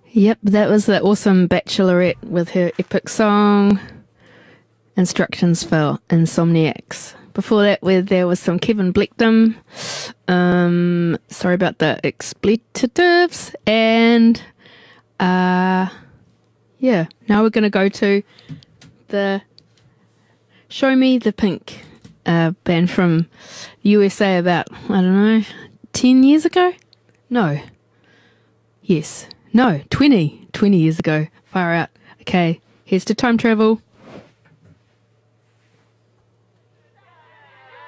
Yep, that was the awesome Bachelorette with her epic song, Instructions for Insomniacs. Before that, there was some Kevin Bleckdom. Sorry about the expletives. And, yeah, now we're going to go to the Show Me the Pink band from USA about, I don't know, 10 years ago? No. Yes. No, 20 years ago. Far out. Okay, here's to time travel.